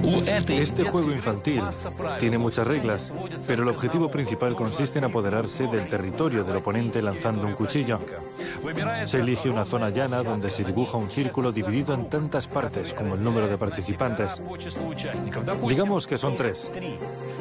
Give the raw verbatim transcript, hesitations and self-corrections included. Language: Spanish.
Este juego infantil tiene muchas reglas, pero el objetivo principal consiste en apoderarse del territorio del oponente lanzando un cuchillo. Se elige una zona llana donde se dibuja un círculo dividido en tantas partes como el número de participantes. Digamos que son tres.